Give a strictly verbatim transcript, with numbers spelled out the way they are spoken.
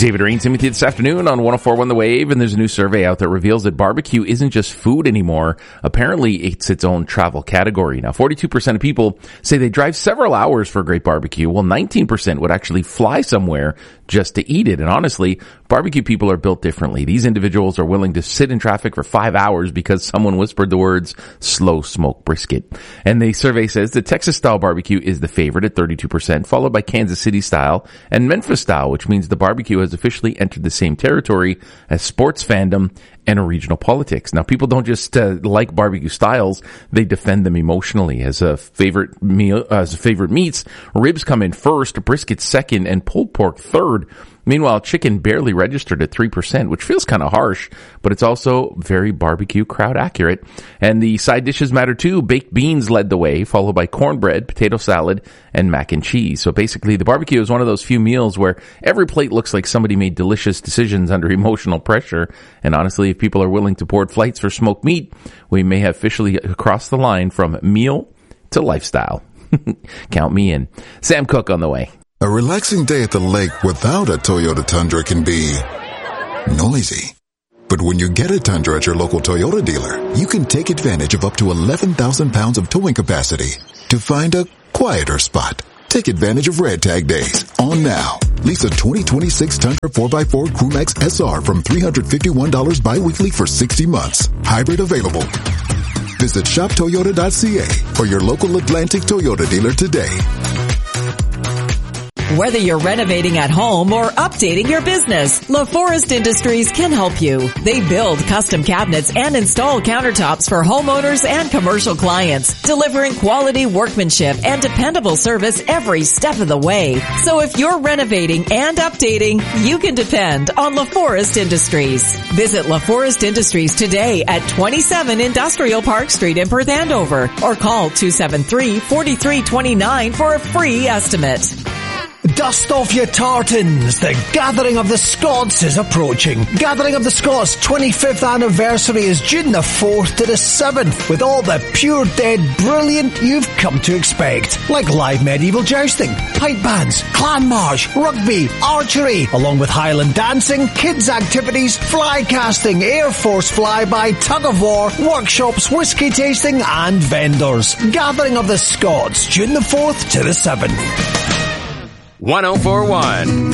David Rain, Timothy this afternoon on one oh four point one The Wave, and there's a new survey out that reveals that barbecue isn't just food anymore. Apparently, it's its own travel category. Now, forty-two percent of people say they drive several hours for a great barbecue, while nineteen percent would actually fly somewhere just to eat it. And honestly, barbecue people are built differently. These individuals are willing to sit in traffic for five hours because someone whispered the words, slow smoke brisket. And the survey says that Texas-style barbecue is the favorite at thirty-two percent, followed by Kansas City-style and Memphis-style, which means the barbecue has officially entered the same territory as sports fandom and regional politics. Now, people don't just uh, like barbecue styles; they defend them emotionally. As a favorite meal, as a favorite meats, ribs come in first, brisket second, and pulled pork third. Meanwhile, chicken barely registered at three percent, which feels kind of harsh, but it's also very barbecue crowd accurate. And the side dishes matter too. Baked beans led the way, followed by cornbread, potato salad, and mac and cheese. So basically, the barbecue is one of those few meals where every plate looks like somebody made delicious decisions under emotional pressure. And honestly, if people are willing to board flights for smoked meat, we may have officially crossed the line from meal to lifestyle. Count me in. Sam Cooke on the way. A relaxing day at the lake without a Toyota Tundra can be noisy. But when you get a Tundra at your local Toyota dealer, you can take advantage of up to eleven thousand pounds of towing capacity to find a quieter spot. Take advantage of Red Tag Days on now. Lease a twenty twenty-six Tundra four by four Crewmax S R from three hundred fifty-one dollars bi-weekly for sixty months. Hybrid available. Visit shop toyota dot c a or your local Atlantic Toyota dealer today. Whether you're renovating at home or updating your business, LaForest Industries can help you. They build custom cabinets and install countertops for homeowners and commercial clients, delivering quality workmanship and dependable service every step of the way. So if you're renovating and updating, you can depend on LaForest Industries. Visit LaForest Industries today at twenty-seven Industrial Park Street in Perth Andover or call two seven three, four three two nine for a free estimate. Dust off your tartans. The Gathering of the Scots is approaching. Gathering of the Scots twenty-fifth anniversary is June the fourth to the seventh, with all the pure dead brilliant you've come to expect. Like live medieval jousting, pipe bands, clan march, rugby, archery, along with Highland dancing, kids activities, fly casting, Air Force flyby, tug of war, workshops, whiskey tasting and vendors. Gathering of the Scots, June the fourth to the seventh. one oh four point one